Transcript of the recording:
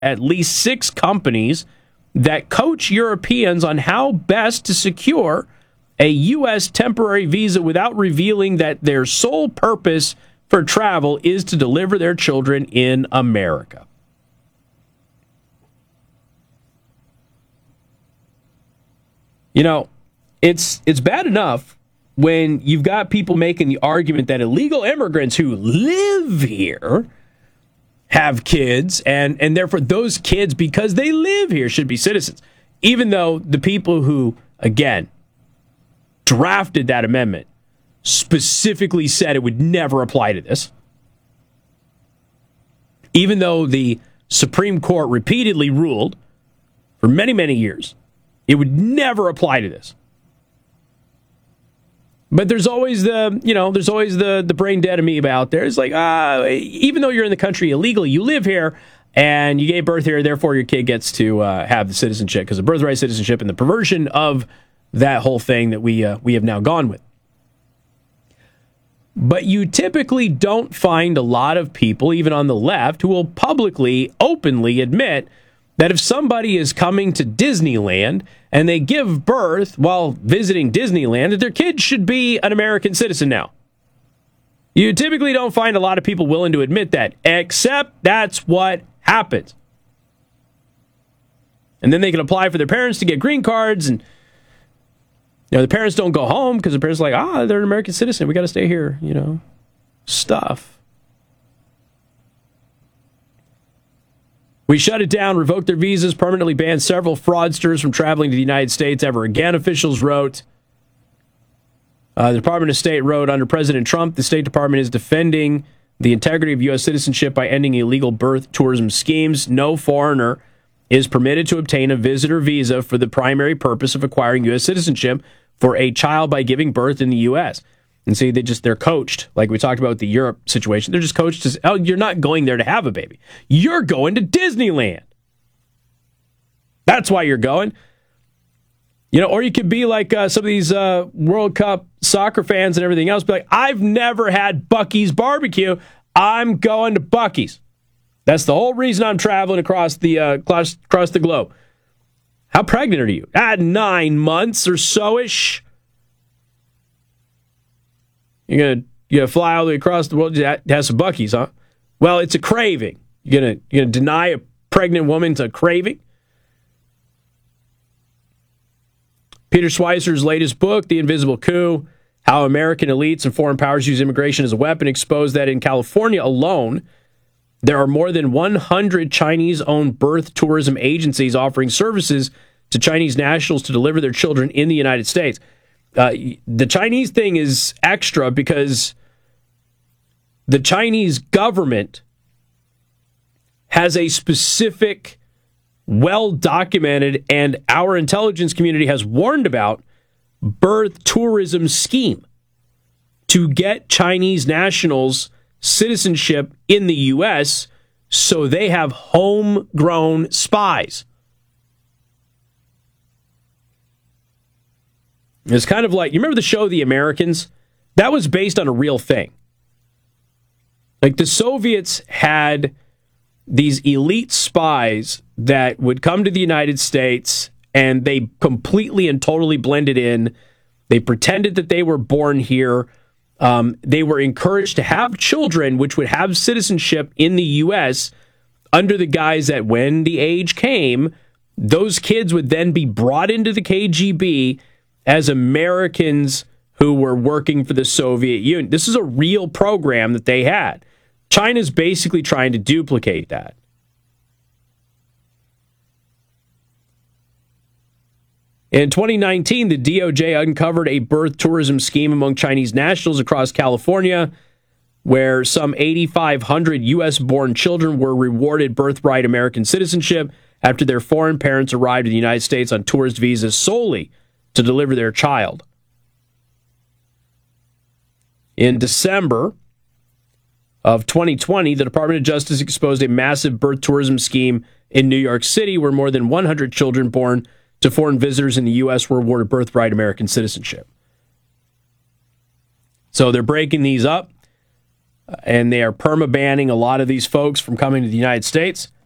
at least 6 companies that coach Europeans on how best to secure a U.S. temporary visa without revealing that their sole purpose for travel is to deliver their children in America. You know, it's bad enough when you've got people making the argument that illegal immigrants who live here have kids, and therefore those kids, because they live here, should be citizens. Even though the people who, again, drafted that amendment specifically said it would never apply to this. Even though the Supreme Court repeatedly ruled for many, many years it would never apply to this. But there's always the brain dead amoeba out there. It's like, even though you're in the country illegally, you live here and you gave birth here, therefore your kid gets to have the citizenship, because of birthright citizenship and the perversion of that whole thing that we have now gone with. But you typically don't find a lot of people, even on the left, who will publicly, openly admit that if somebody is coming to Disneyland and they give birth while visiting Disneyland, that their kid should be an American citizen now. You typically don't find a lot of people willing to admit that, except that's what happens. And then they can apply for their parents to get green cards, and the parents don't go home because the parents are like, they're an American citizen, we got to stay here, stuff. We shut it down, revoked their visas, permanently banned several fraudsters from traveling to the United States ever again, officials wrote. The Department of State wrote, under President Trump, the State Department is defending the integrity of U.S. citizenship by ending illegal birth tourism schemes. No foreigner is permitted to obtain a visitor visa for the primary purpose of acquiring U.S. citizenship for a child by giving birth in the U.S. And see, they're coached, like we talked about with the Europe situation. They're just coached as, you're not going there to have a baby. You're going to Disneyland. That's why you're going. Or you could be like some of these World Cup soccer fans and everything else. Be like, I've never had Buc-ee's barbecue. I'm going to Buc-ee's. That's the whole reason I'm traveling across the globe. How pregnant are you? 9 months or so-ish. You're gonna fly all the way across the world to have some Buc-ee's, huh? Well, it's a craving. You're gonna deny a pregnant woman a craving? Peter Schweizer's latest book, The Invisible Coup, How American Elites and Foreign Powers Use Immigration as a Weapon, exposed that in California alone, there are more than 100 Chinese-owned birth tourism agencies offering services to Chinese nationals to deliver their children in the United States. The Chinese thing is extra because the Chinese government has a specific, well-documented, and our intelligence community has warned about birth tourism scheme to get Chinese nationals citizenship in the U.S. so they have homegrown spies. It's kind of like, you remember the show The Americans? That was based on a real thing. Like, the Soviets had these elite spies that would come to the United States, and they completely and totally blended in. They pretended that they were born here. They were encouraged to have children which would have citizenship in the U.S. under the guise that when the age came, those kids would then be brought into the KGB as Americans who were working for the Soviet Union. This is a real program that they had. China's basically trying to duplicate that. In 2019, the DOJ uncovered a birth tourism scheme among Chinese nationals across California, where some 8,500 U.S.-born children were rewarded birthright American citizenship after their foreign parents arrived in the United States on tourist visas solely to deliver their child. In December of 2020, the Department of Justice exposed a massive birth tourism scheme in New York City where more than 100 children born to foreign visitors in the U.S. were awarded birthright American citizenship. So they're breaking these up, and they are perma-banning a lot of these folks from coming to the United States.